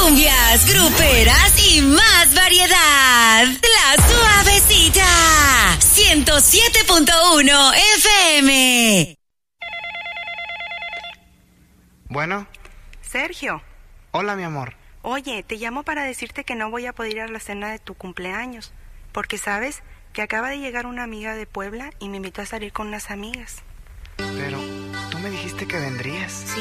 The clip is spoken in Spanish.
Cumbias, gruperas y más variedad. La Suavecita. 107.1 FM. Bueno. Sergio. Hola, mi amor. Oye, te llamo para decirte que no voy a poder ir a la cena de tu cumpleaños, porque sabes que acaba de llegar una amiga de Puebla y me invitó a salir con unas amigas. Pero tú me dijiste que vendrías. Sí,